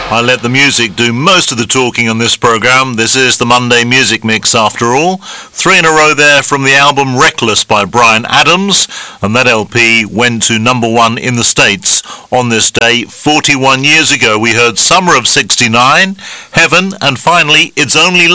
I let the music do most of the talking on this programme. This is the Monday Music Mix after all. 3 in a row there from the album Reckless by Bryan Adams, and that LP went to #1 in the States on this day 41 years ago. We heard Summer of '69, Heaven, and finally It's Only